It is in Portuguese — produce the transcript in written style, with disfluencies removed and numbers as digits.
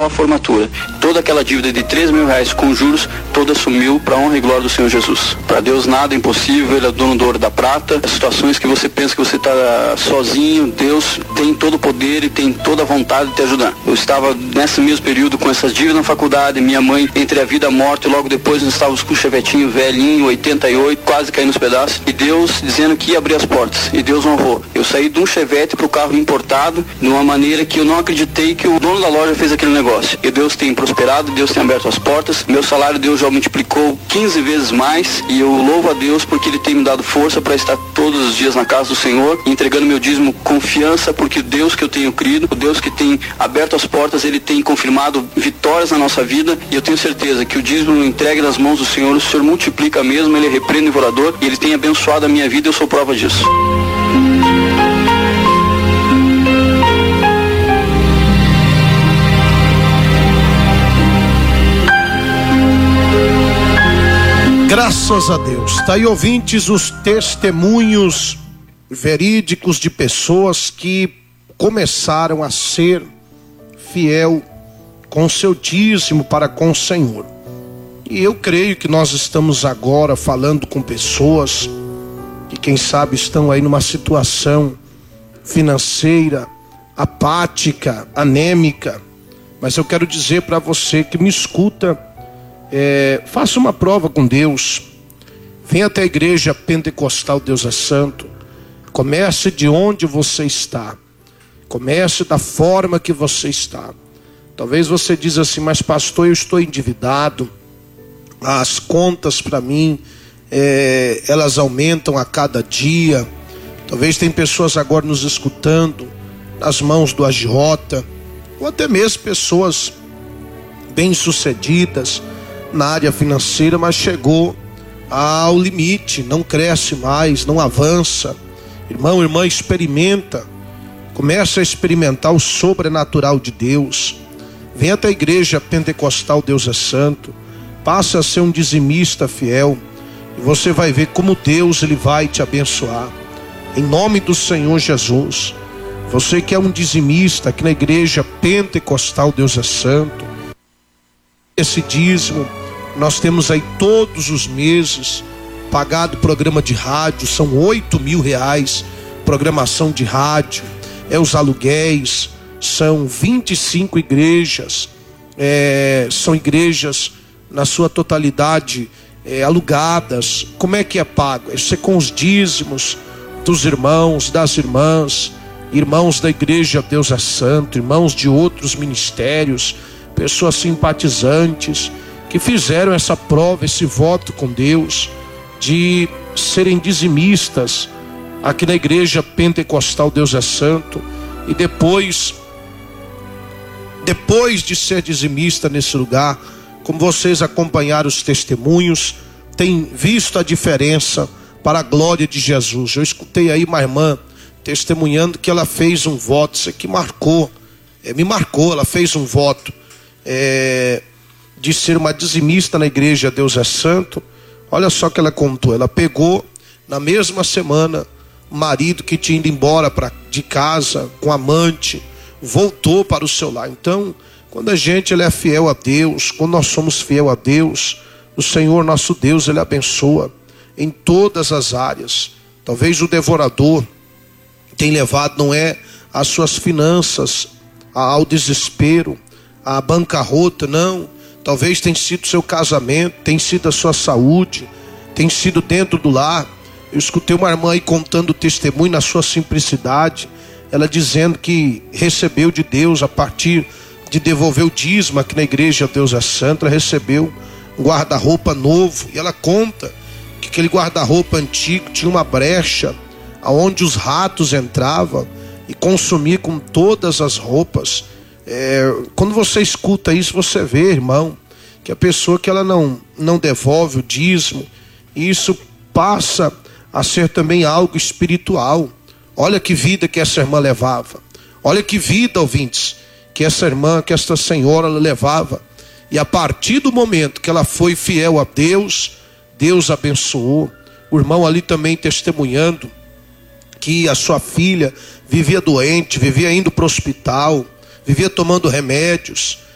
a formatura. Toda aquela dívida de 3 mil reais com juros, toda sumiu para a honra e glória do Senhor Jesus. Para Deus nada é impossível, Ele é dono do ouro e da prata. As situações que você pensa que você está sozinho, Deus tem todo o poder e tem toda a vontade de te ajudar. Eu estava nesse mesmo período com essas dívidas na faculdade, minha mãe entre a vida e a morte, e logo depois nós estávamos com um chevetinho velhinho, 88, quase caindo nos pedaços, e Deus dizendo que ia abrir as portas, e Deus honrou. Eu saí de um chevette para o carro importado, de uma maneira que eu não acreditei que o dono da loja fez aquele negócio. E Deus tem prosperado, Deus tem aberto as portas, meu salário Deus já multiplicou 15 vezes mais, e eu louvo a Deus porque Ele tem me dado força para estar todos os dias na casa do Senhor, entregando meu dízimo, confiança, porque Deus que eu tenho crido, o Deus que tem aberto as portas, Ele tem confirmado vitórias na nossa vida, e eu tenho certeza que o dízimo entregue nas mãos do Senhor, o Senhor multiplica mesmo, Ele repreende o devorador, e Ele tem abençoado a minha vida, eu sou prova disso. Graças a Deus. Está aí, ouvintes, os testemunhos verídicos de pessoas que começaram a ser fiel com seu dízimo para com o Senhor. E eu creio que nós estamos agora falando com pessoas que, quem sabe, estão aí numa situação financeira apática, anêmica. Mas eu quero dizer para você que me escuta, faça uma prova com Deus. Venha até a igreja pentecostal Deus é Santo. Comece de onde você está. Comece da forma que você está. Talvez você diz assim: mas pastor, eu estou endividado. As contas para mim, elas aumentam a cada dia. Talvez tem pessoas agora nos escutando nas mãos do agiota, ou até mesmo pessoas bem-sucedidas na área financeira, mas chegou ao limite, não cresce mais, não avança. Irmão, irmã, experimenta, começa a experimentar o sobrenatural de Deus. Vem até a igreja pentecostal Deus é Santo, passa a ser um dizimista fiel, e você vai ver como Deus Ele vai te abençoar, em nome do Senhor Jesus. Você que é um dizimista aqui na igreja pentecostal Deus é Santo, esse dízimo nós temos aí todos os meses pagado programa de rádio, são 8 mil reais, programação de rádio, os aluguéis, são 25 igrejas, são igrejas na sua totalidade alugadas. Como é que é pago? Isso é com os dízimos dos irmãos, das irmãs, irmãos da igreja Deus é Santo, irmãos de outros ministérios, pessoas simpatizantes que fizeram essa prova, esse voto com Deus de serem dizimistas aqui na igreja pentecostal Deus é Santo. E depois de ser dizimista nesse lugar, como vocês acompanharam os testemunhos, tem visto a diferença para a glória de Jesus. Eu escutei aí uma irmã testemunhando que ela fez um voto, isso aqui marcou, me marcou. Ela fez um voto de ser uma dizimista na igreja Deus é Santo. Olha só que ela contou, ela pegou na mesma semana o marido que tinha ido embora de casa com amante, voltou para o seu lar. Então, quando a gente é fiel a Deus, quando nós somos fiel a Deus, o Senhor nosso Deus, Ele abençoa em todas as áreas. Talvez o devorador tem levado, não as suas finanças ao desespero, à bancarrota, não. Talvez tenha sido seu casamento, tem sido a sua saúde, tem sido dentro do lar. Eu escutei uma irmã aí contando o testemunho na sua simplicidade, ela dizendo que recebeu de Deus, a partir de devolver o dízimo aqui na igreja Deus é Santo, ela recebeu um guarda-roupa novo, e ela conta que aquele guarda-roupa antigo tinha uma brecha aonde os ratos entravam e consumiam com todas as roupas. Quando você escuta isso, você vê, irmão, que a pessoa que ela não devolve o dízimo, isso passa a ser também algo espiritual. Olha que vida que essa irmã levava, olha que vida, ouvintes, que essa irmã, que esta senhora ela levava. E a partir do momento que ela foi fiel a Deus, Deus abençoou. O irmão ali também testemunhando que a sua filha vivia doente, vivia indo para o hospital, vivia tomando remédios.